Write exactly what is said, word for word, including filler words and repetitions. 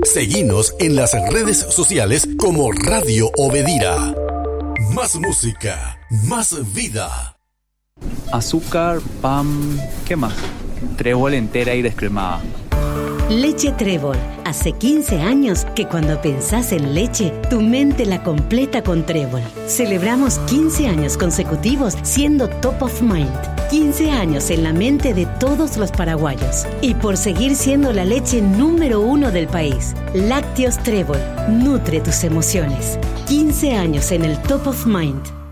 Seguinos en las redes sociales como Radio Obedira. Más música, más vida. Azúcar, pan, ¿qué más? Trébol entera y descremada. Leche Trébol. Hace quince años que cuando pensás en leche, tu mente la completa con Trébol. Celebramos quince años consecutivos siendo top of mind. quince años en la mente de todos los paraguayos. Y por seguir siendo la leche número uno del país. Lácteos Trébol. Nutre tus emociones. quince años en el top of mind.